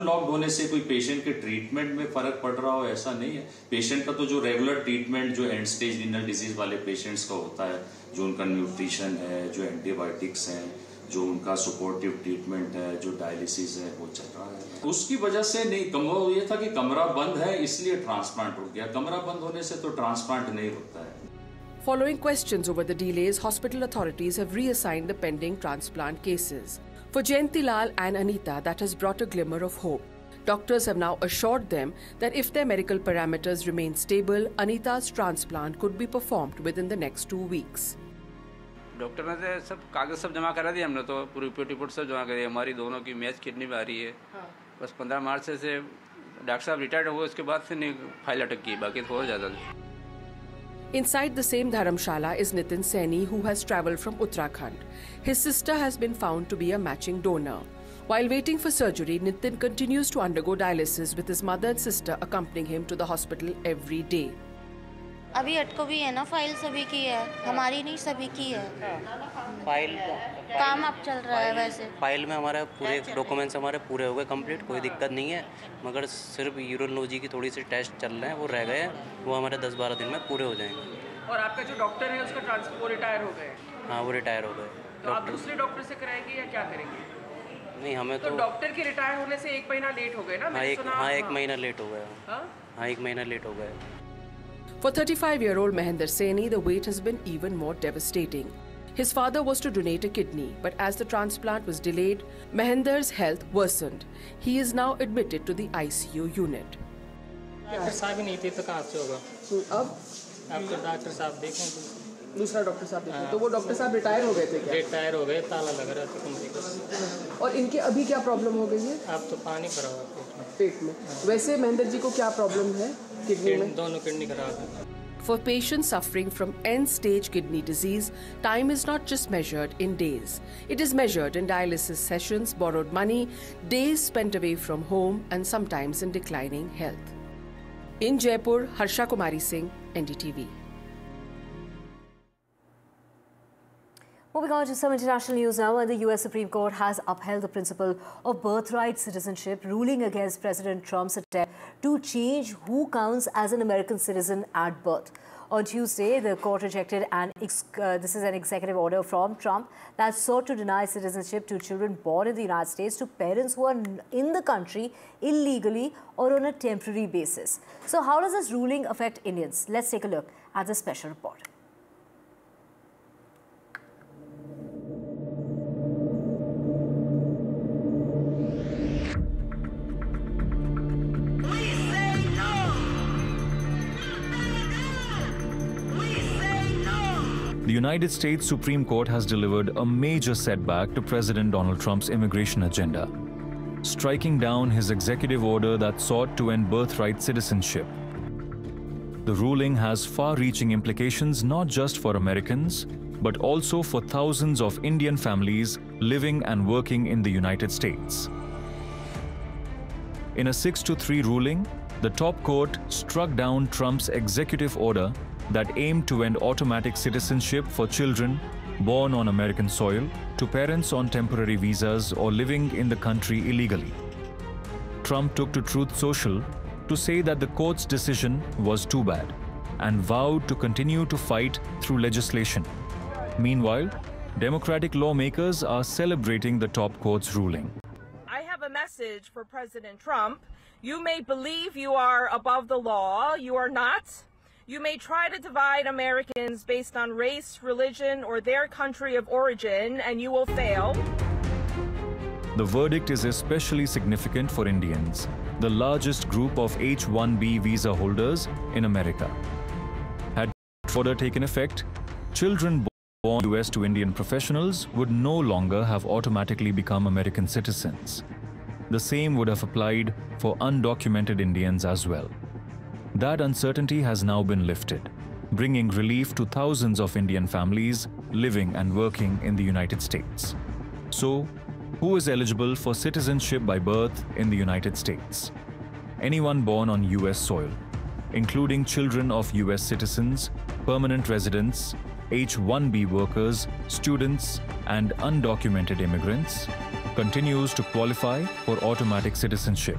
Locked होने से कोई पेशेंट के ट्रीटमेंट में फर्क पड़ रहा हो ऐसा नहीं है। पेशेंट का तो जो रेगुलर ट्रीटमेंट जो एंड स्टेज रीनल डिजीज वाले पेशेंट्स का होता है, जो उनका न्यूट्रिशन है, जो एंटीबायोटिक्स हैं, जो उनका सपोर्टिव ट्रीटमेंट है, जो डायलिसिस है, वो चल रहा है। उसकी वजह से नहीं, वो ये था कि कमरा बंद है इसलिए ट्रांसप्लांट रुक गया। कमरा बंद होने से तो ट्रांसप्लांट नहीं रुकता है। Following questions over the delays, hospital authorities have reassigned the pending transplant cases. For Jayanti Lal and Anita, that has brought a glimmer of hope. Doctors have now assured them that if their medical parameters remain stable, Anita's transplant could be performed within the next 2 weeks. Doctor ने तो सब कागज सब जमा करा दिए, हमने तो पूरी रिपोर्ट सब जमा करी। हमारी दोनों की मैच किडनी में आ रही है। बस 15 मार्च से डॉक्टर साहब रिटायर्ड हुए, उसके बाद से नहीं फाइल अटक की, बाकी तो हो ज़्यादा। Inside the same dharamshala is Nitin Saini, who has travelled from Uttarakhand. His sister has been found to be a matching donor. While waiting for surgery, Nitin continues to undergo dialysis with his mother and sister accompanying him to the hospital every day. अभी अटको भी है ना, file सभी की है, हमारी नहीं सभी की है। फाइल काम अब चल रहा है वैसे। फाइल में हमारे पूरे डॉक्यूमेंट्स हमारे पूरे हो गए कंप्लीट, कोई दिक्कत नहीं है। मगर सिर्फ यूरोलॉजी की थोड़ी सी टेस्ट चल रहे हैं, वो रह गए हैं, वो हमारे 10-12 दिन में पूरे हो जाएंगे। और आपका जो डॉक्टर है उसका ट्रांसफर रिटायर हो गए? हाँ, वो रिटायर हो गए। तो आप दूसरे डॉक्टर से कराएंगे या क्या करेंगे? नहीं, हमें तो डॉक्टर के रिटायर होने से 1 महीना लेट हो गए ना? हाँ, 1 महीना लेट हो गया। हाँ, 1 महीना लेट हो गया। For 35-year-old Mahendra Saini, the wait has been even more devastating. His father was to donate a kidney, but as the transplant was delayed, Mahendra's health worsened. He is now admitted to the ICU unit. Doctor साहब ही नहीं थे तो कहाँ से होगा? अब तो doctor साहब देखें, दूसरा डॉक्टर साहब देखें। तो वो डॉक्टर साहब रिटायर हो गए थे क्या? रिटायर हो गए, ताला लगा रहा था कमरे का। और इनके अभी क्या प्रॉब्लम हो गई है? अब तो पानी भरा हुआ पेट में। वैसे महेंद्र जी को क्या प्रॉब्लम है किडनी में? दोनों किडनी खराब है। For patients suffering from end-stage kidney disease, time is not just measured in days. It is measured in dialysis sessions, borrowed money, days spent away from home, and sometimes in declining health. In Jaipur, Harsha Kumari Singh, NDTV. Moving on to some international news now, and the US Supreme Court has upheld the principle of birthright citizenship, ruling against President Trump's attempt to change who counts as an American citizen at birth. On Tuesday, the court rejected this is an executive order from Trump that sought to deny citizenship to children born in the United States to parents who are in the country illegally or on a temporary basis. So how does this ruling affect Indians? Let's take a look at this special report. The United States Supreme Court has delivered a major setback to President Donald Trump's immigration agenda, striking down his executive order that sought to end birthright citizenship. The ruling has far-reaching implications not just for Americans, but also for thousands of Indian families living and working in the United States. In a 6-3 ruling, the top court struck down Trump's executive order that aimed to end automatic citizenship for children born on American soil to parents on temporary visas or living in the country illegally. Trump took to Truth Social to say that the court's decision was too bad and vowed to continue to fight through legislation. Meanwhile, Democratic lawmakers are celebrating the top court's ruling. I have a message for President Trump. You may believe you are above the law. You are not. You may try to divide Americans based on race, religion, or their country of origin, and you will fail. The verdict is especially significant for Indians, the largest group of H-1B visa holders in America. Had the order taken effect, children born in the US to Indian professionals would no longer have automatically become American citizens. The same would have applied for undocumented Indians as well. That uncertainty has now been lifted, bringing relief to thousands of Indian families living and working in the United States. So, who is eligible for citizenship by birth in the United States? Anyone born on US soil, including children of US citizens, permanent residents, H-1B workers, students, and undocumented immigrants continues to qualify for automatic citizenship.